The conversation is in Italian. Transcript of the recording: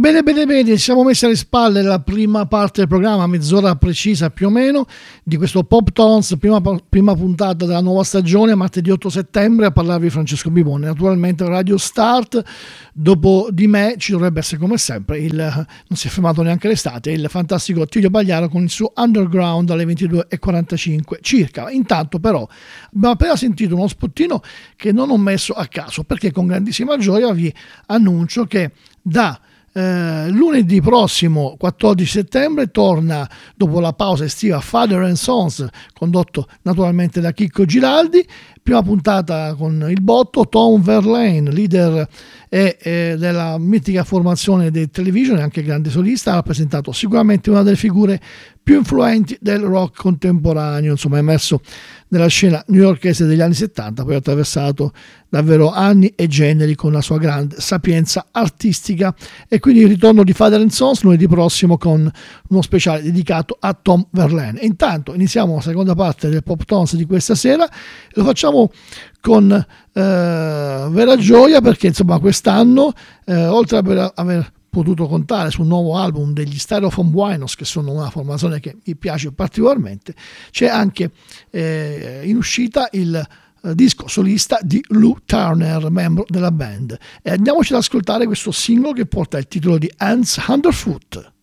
Bene, bene, bene, ci siamo messi alle spalle la prima parte del programma, mezz'ora precisa più o meno, di questo Pop Tones, prima puntata della nuova stagione, martedì 8 settembre, a parlarvi Francesco Bibone. Naturalmente Radio Start, dopo di me ci dovrebbe essere come sempre, non si è fermato neanche l'estate, il fantastico Attilio Pagliaro con il suo Underground alle 22:45 circa. Intanto però abbiamo appena sentito uno spottino che non ho messo a caso, perché con grandissima gioia vi annuncio che da lunedì prossimo 14 settembre torna, dopo la pausa estiva, Father and Sons, condotto naturalmente da Chicco Giraldi. Prima puntata con il botto, Tom Verlaine, leader della mitica formazione dei Television e anche grande solista, ha rappresentato sicuramente una delle figure più influenti del rock contemporaneo, insomma è emerso nella scena newyorkese degli anni 70, poi ha attraversato davvero anni e generi con la sua grande sapienza artistica, e quindi il ritorno di Father and Sons lunedì prossimo con uno speciale dedicato a Tom Verlaine. E intanto iniziamo la seconda parte del Pop Tones di questa sera, lo facciamo con vera gioia, perché insomma quest'anno oltre ad aver potuto contare sul nuovo album degli Styrofoam Winos, che sono una formazione che mi piace particolarmente, c'è anche in uscita il disco solista di Lou Turner, membro della band, e andiamoci ad ascoltare questo singolo che porta il titolo di Hands Underfoot.